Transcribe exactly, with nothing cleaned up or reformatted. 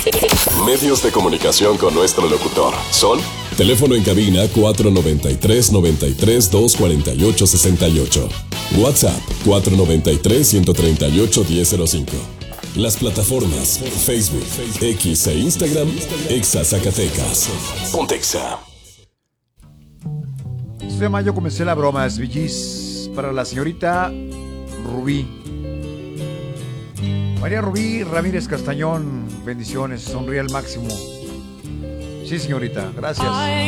Medios de comunicación con nuestro locutor son: teléfono en cabina cuatro noventa y tres, noventa y tres, doscientos cuarenta y ocho, sesenta y ocho. WhatsApp cuatro noventa y tres, ciento treinta y ocho, diez cero cinco. Las plataformas Facebook, X e Instagram, Exa Zacatecas. Pontexa. Este de mayo comencé la broma, es Villis para la señorita Rubí. María Rubí Ramírez Castañón, bendiciones, sonríe al máximo. Sí, señorita, gracias.